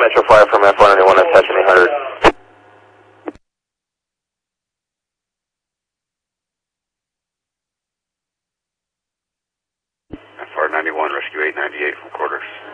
Metro Fire from F191 at Section 800. FR91, Rescue 898 from quarters.